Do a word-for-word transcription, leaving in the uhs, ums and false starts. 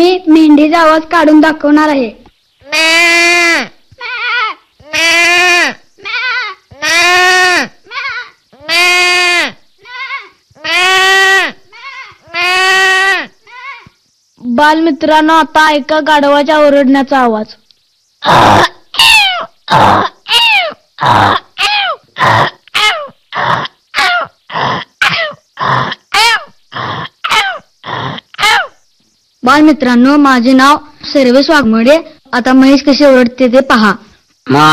मी मेंढीचा आवाज काढून दाखवणार आहे. बालमित्रांनो, आता ऐका गाढवाच्या ओरडण्याचा आवाज. बालमित्रांनो, माझे नाव सर्वेश वाघमोडे. आता म्हैस कशी ओरडते ते पहा.